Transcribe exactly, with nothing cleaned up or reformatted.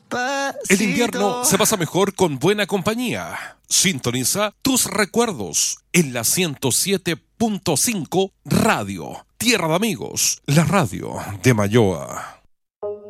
El invierno se pasa mejor con buena compañía. Sintoniza tus recuerdos en la ciento siete punto cinco Radio. Tierra de Amigos, la radio de Mayoa.